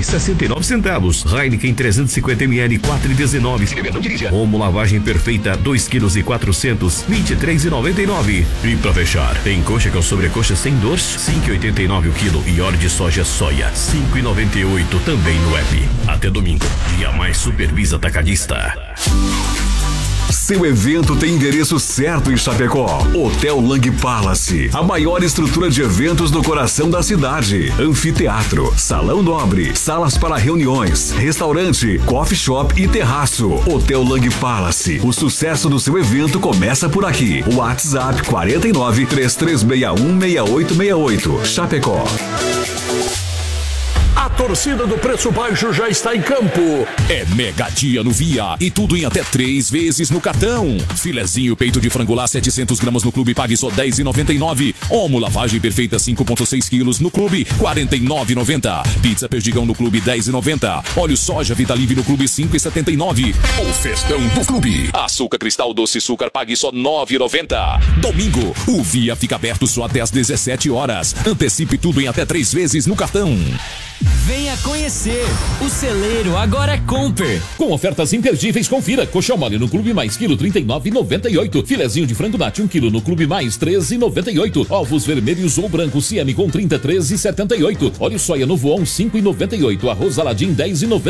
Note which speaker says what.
Speaker 1: 2,69. Heineken 350ml 4,19. Omo lavagem perfeita 2 quilos e 400, 23,99. E pra fechar, tem coxa com sobrecoxa sem dor, 5,89 o quilo, e óleo de soja soia 5,98 também no app. Até domingo, dia mais Supervisa Atacadista.
Speaker 2: Seu evento tem endereço certo em Chapecó. Hotel Lang Palace, a maior estrutura de eventos no coração da cidade. Anfiteatro, salão nobre, salas para reuniões, restaurante, coffee shop e terraço. Hotel Lang Palace, o sucesso do seu evento começa por aqui. WhatsApp 49 3361 6868. Chapecó.
Speaker 3: A torcida do Preço Baixo já está em campo. É mega dia no Via e tudo em até 3 vezes no cartão. Filezinho peito de frango lá 700 gramas no clube, pague só R$10,99. Omo lavagem perfeita 5,6 quilos no clube, R$49,90. Pizza perdigão no clube, R$10,90. Óleo soja Vitalive no clube, R$5,79. O festão do clube. Açúcar cristal doce açúcar, pague só R$9,90. Domingo, o Via fica aberto só até às 17 horas. Antecipe tudo em até 3 vezes no cartão.
Speaker 4: Venha conhecer. O celeiro agora é Comper.
Speaker 5: Com ofertas imperdíveis, confira. Coxão mole no Clube Mais, quilo R$39,98. Filezinho de frango nati, 1 quilo no Clube Mais, R$13,98. Ovos vermelhos ou brancos Ciame com 30, R$13,78. Óleo soia no Voon, R$5,98. Arroz Aladim, R$10,98.